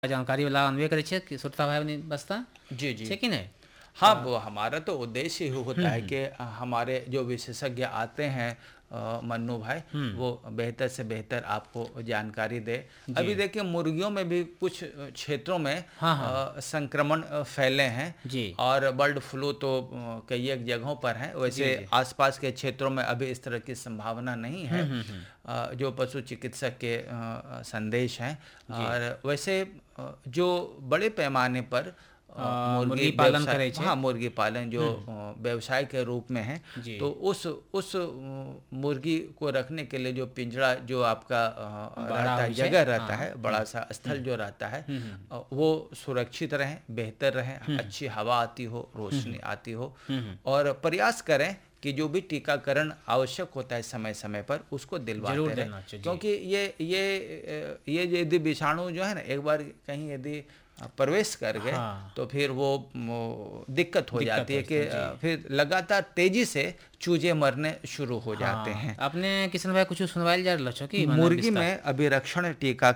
जानकारी वाला अनवे करे छे कि सुरता भाई बनी बसता जी जी छे कि नहीं। हाँ, वो हमारा तो उद्देश्य ही होता है कि हमारे जो विशेषज्ञ आते हैं मन्नू भाई, वो बेहतर से बेहतर आपको जानकारी दे। अभी देखिए मुर्गियों में भी कुछ क्षेत्रों में हाँ। संक्रमण फैले हैं जी। और बर्ड फ्लू तो कई एक जगहों पर है। वैसे जी। आसपास के क्षेत्रों में अभी इस तरह की संभावना नहीं है। जो पशु चिकित्सक के संदेश हैं। और वैसे जो बड़े पैमाने पर मुर्गी पालन करे छे। हाँ, मुर्गी पालन जो व्यवसाय के रूप में है, तो उस मुर्गी को रखने के लिए जो पिंजरा जो आपका रहता है, जगह रहता है, बड़ा सा स्थल जो रहता है, वो सुरक्षित रहे, बेहतर रहे, अच्छी हवा आती हो, रोशनी आती हो, और प्रयास करें कि जो भी टीकाकरण आवश्यक होता है समय समय पर उसको दिलवाते रहें। क्योंकि ये यदि विषाणु जो है ना, एक बार कहीं यदि प्रवेश कर गए तो फिर वो दिक्कत हो जाती है कि फिर लगातार तेजी से चूजे मरने शुरू हो जाते हैं। आपने किशन भाई कुछ सुनवाइल जा रहा कि मुर्गी में अभिरक्षण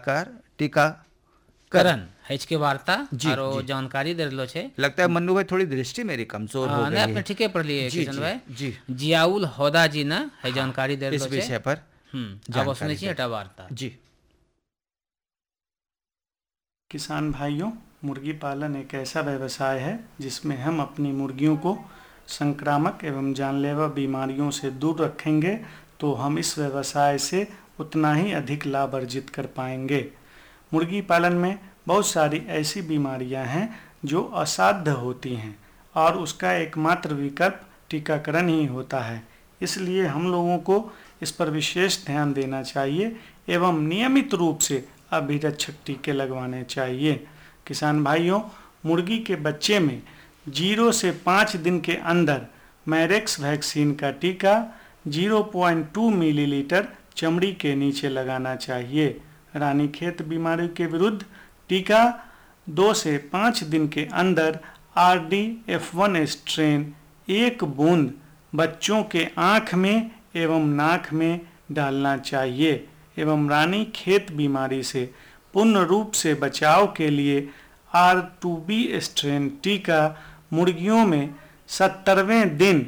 टीकाकरण है के वार्ता और जानकारी दे रहा छे। लगता है मन्नू भाई थोड़ी दृष्टि मेरी कमजोर हो गई है। आपने ठीके पढ़ लिए किशन भाई जी। जियाउल हौदा जी ना है जानकारी दे रहा इस विषय पर अब सुने छी एटा वार्ता। जी। किसान भाइयों, मुर्गी पालन एक ऐसा व्यवसाय है जिसमें हम अपनी मुर्गियों को संक्रामक एवं जानलेवा बीमारियों से दूर रखेंगे तो हम इस व्यवसाय से उतना ही अधिक लाभ अर्जित कर पाएंगे। मुर्गी पालन में बहुत सारी ऐसी बीमारियां हैं जो असाध्य होती हैं और उसका एकमात्र विकल्प टीकाकरण ही होता है। इसलिए हम लोगों को इस पर विशेष ध्यान देना चाहिए एवं नियमित रूप से अभिरक्षक टीके लगवाने चाहिए। किसान भाइयों, मुर्गी के बच्चे में 0 से 5 दिन के अंदर मैरेक्स वैक्सीन का टीका 0.2 मिलीलीटर चमड़ी के नीचे लगाना चाहिए। रानीखेत बीमारी के विरुद्ध टीका 2 से 5 दिन के अंदर RDF1 स्ट्रेन 1 बूंद बच्चों के आँख में एवं नाक में डालना चाहिए एवं रानीखेत बीमारी से पूर्ण रूप से बचाव के लिए R2B स्ट्रेन टीका मुर्गियों में 70वें दिन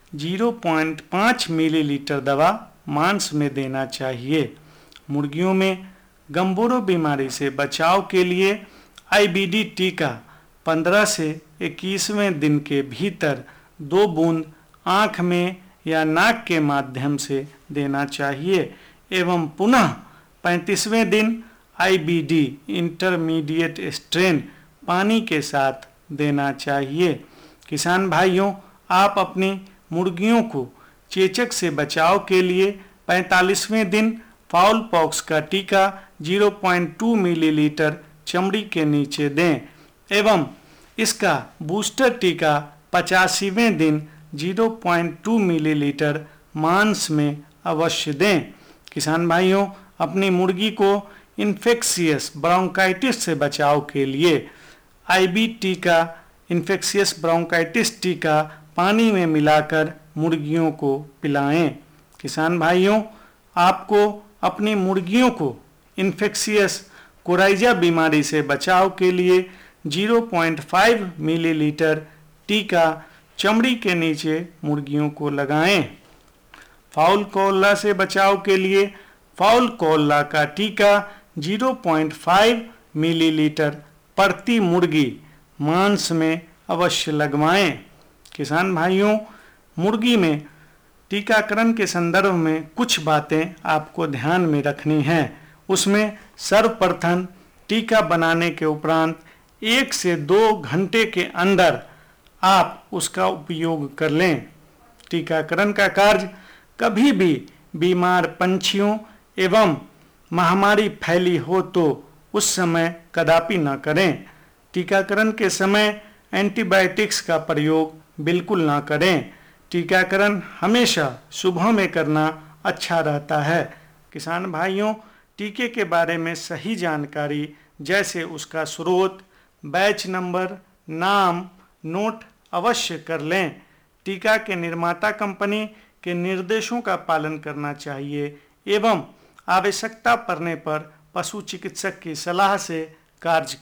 0.5 मिलीलीटर दवा मांस में देना चाहिए। मुर्गियों में गंबोरो बीमारी से बचाव के लिए IBD टीका 15 से 21वें दिन के भीतर 2 बूंद आँख में या नाक के माध्यम से देना चाहिए एवं पुनः 35वें दिन IBD इंटरमीडिएट स्ट्रेन पानी के साथ देना चाहिए। किसान भाइयों, आप अपनी मुर्गियों को चेचक से बचाव के लिए 45वें दिन फाउल पॉक्स का टीका 0.2 मिलीलीटर चमड़ी के नीचे दें एवं इसका बूस्टर टीका 85वें दिन 0.2 मिलीलीटर मांस में अवश्य दें। किसान भाइयों, अपनी मुर्गी को इन्फेक्शियस ब्रोंकाइटिस से बचाव के लिए IB टीका इन्फेक्शियस ब्रोंकाइटिस टीका पानी में मिलाकर मुर्गियों को पिलाएं। किसान भाइयों, आपको अपनी मुर्गियों को इन्फेक्शियस कोराइजा बीमारी से बचाव के लिए 0.5 मिलीलीटर टीका चमड़ी के नीचे मुर्गियों को लगाएं। फाउल कोल्ला से बचाव के लिए फाउल कोल्ला का टीका 0.5 मिलीलीटर प्रति मुर्गी मांस में अवश्य लगवाएं। किसान भाइयों, मुर्गी में टीकाकरण के संदर्भ में कुछ बातें आपको ध्यान में रखनी हैं। उसमें सर्वप्रथम टीका बनाने के उपरांत 1 से 2 घंटे के अंदर आप उसका उपयोग कर लें। टीकाकरण का कार्य कभी भी बीमार पंछियों एवं महामारी फैली हो तो उस समय कदापि न करें। टीकाकरण के समय एंटीबायोटिक्स का प्रयोग बिल्कुल ना करें। टीकाकरण हमेशा सुबह में करना अच्छा रहता है। किसान भाइयों, टीके के बारे में सही जानकारी जैसे उसका स्रोत, बैच नंबर, नाम नोट अवश्य कर लें। टीका के निर्माता कंपनी के निर्देशों का पालन करना चाहिए एवं आवश्यकता पड़ने पर पशु चिकित्सक की सलाह से कार्य